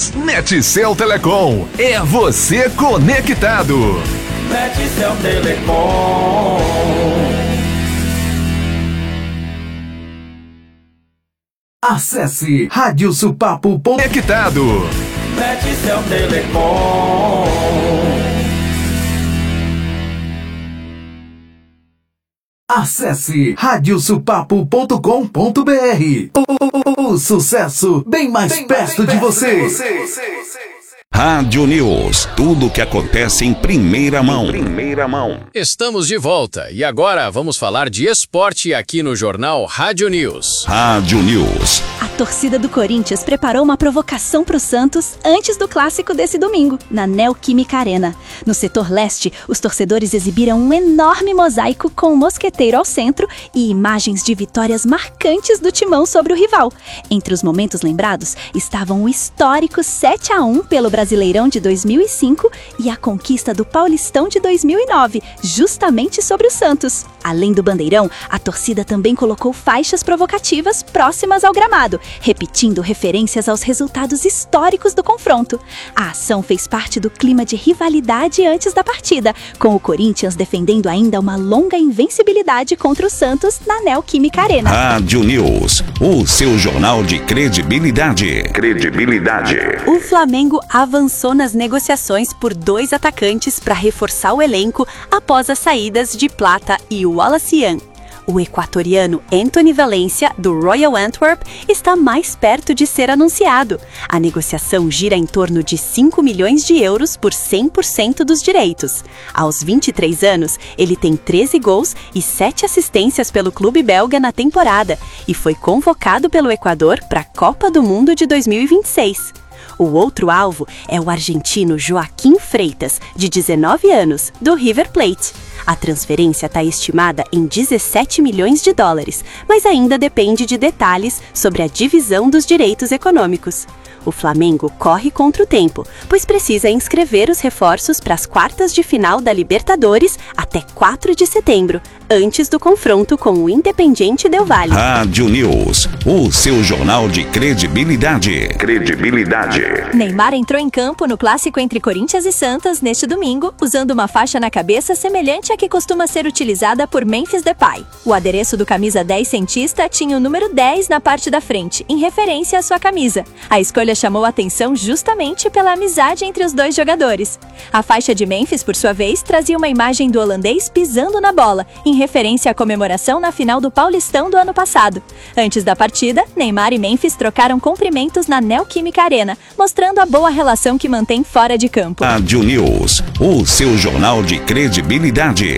News. Netcel Telecom. É você conectado. Netcel Telecom. Acesse radiosupapo. Conectado. Netcel Telecom. Acesse radiosupapo.com.br. O sucesso bem mais perto de você. Rádio News, tudo o que acontece em primeira mão. Estamos de volta e agora vamos falar de esporte aqui no jornal Rádio News. Rádio News. A torcida do Corinthians preparou uma provocação para o Santos antes do clássico desse domingo, na Neoquímica Arena. No setor leste, os torcedores exibiram um enorme mosaico com o mosqueteiro ao centro e imagens de vitórias marcantes do Timão sobre o rival. Entre os momentos lembrados estavam o histórico 7-1 pelo Brasileirão de 2005 e a conquista do Paulistão de 2009, justamente sobre o Santos. Além do bandeirão, a torcida também colocou faixas provocativas próximas ao gramado, repetindo referências aos resultados históricos do confronto. A ação fez parte do clima de rivalidade antes da partida, com o Corinthians defendendo ainda uma longa invencibilidade contra o Santos na Neoquímica Arena. Rádio News, o seu jornal de credibilidade. O Flamengo avançou nas negociações por 2 atacantes para reforçar o elenco após as saídas de Plata e Wallace Young. O equatoriano Anthony Valencia, do Royal Antwerp, está mais perto de ser anunciado. A negociação gira em torno de 5 milhões de euros por 100% dos direitos. Aos 23 anos, ele tem 13 gols e 7 assistências pelo clube belga na temporada e foi convocado pelo Equador para a Copa do Mundo de 2026. O outro alvo é o argentino Joaquim Freitas, de 19 anos, do River Plate. A transferência está estimada em 17 milhões de dólares, mas ainda depende de detalhes sobre a divisão dos direitos econômicos. O Flamengo corre contra o tempo, pois precisa inscrever os reforços para as quartas de final da Libertadores até 4 de setembro, antes do confronto com o Independiente Del Valle. Rádio News, o seu jornal de credibilidade. Neymar entrou em campo no clássico entre Corinthians e Santos neste domingo, usando uma faixa na cabeça semelhante à que costuma ser utilizada por Memphis Depay. O adereço do camisa 10 cientista tinha o número 10 na parte da frente, em referência à sua camisa. A escolha chamou a atenção justamente pela amizade entre os dois jogadores. A faixa de Memphis, por sua vez, trazia uma imagem do holandês pisando na bola, em referência à comemoração na final do Paulistão do ano passado. Antes da partida, Neymar e Memphis trocaram cumprimentos na Neoquímica Arena, mostrando a boa relação que mantém fora de campo. Rádio News, o seu jornal de credibilidade.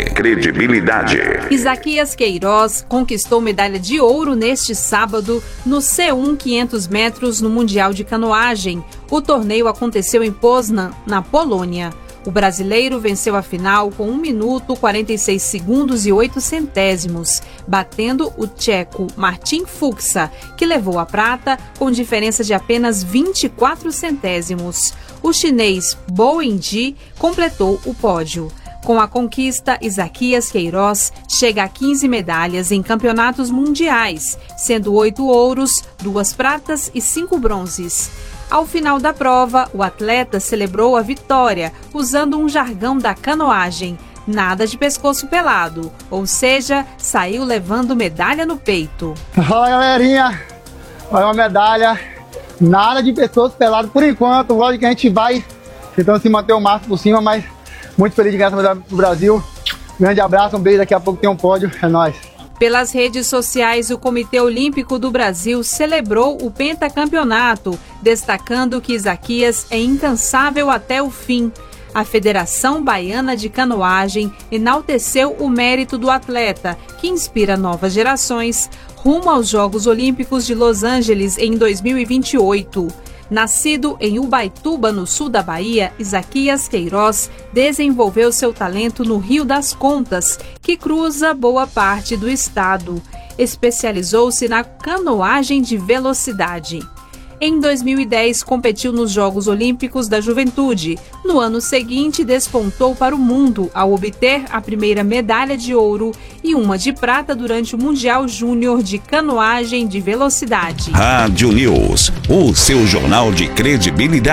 Isaquias Queiroz conquistou medalha de ouro neste sábado no C1 500 metros no Mundial de Canoagem. O torneio aconteceu em Poznan, na Polônia. O brasileiro venceu a final com 1 minuto, 46 segundos e 8 centésimos, batendo o tcheco Martin Fuxa, que levou a prata com diferença de apenas 24 centésimos. O chinês Bo Yin-ji completou o pódio. Com a conquista, Isaquias Queiroz chega a 15 medalhas em campeonatos mundiais, sendo 8 ouros, 2 pratas e 5 bronzes. Ao final da prova, o atleta celebrou a vitória usando um jargão da canoagem, nada de pescoço pelado, ou seja, saiu levando medalha no peito. Fala, galerinha, olha uma medalha, nada de pescoço pelado por enquanto, lógico que a gente vai tentando se manter o máximo por cima, mas muito feliz de ganhar essa medalha pro Brasil. Grande abraço, um beijo, daqui a pouco tem um pódio, é nóis. Pelas redes sociais, o Comitê Olímpico do Brasil celebrou o pentacampeonato, destacando que Isaquias é incansável até o fim. A Federação Baiana de Canoagem enalteceu o mérito do atleta, que inspira novas gerações, rumo aos Jogos Olímpicos de Los Angeles em 2028. Nascido em Ubaituba, no sul da Bahia, Isaquias Queiroz desenvolveu seu talento no Rio das Contas, que cruza boa parte do estado. Especializou-se na canoagem de velocidade. Em 2010, competiu nos Jogos Olímpicos da Juventude. No ano seguinte, despontou para o mundo ao obter a primeira medalha de ouro e uma de prata durante o Mundial Júnior de Canoagem de Velocidade. Rádio News, o seu jornal de credibilidade.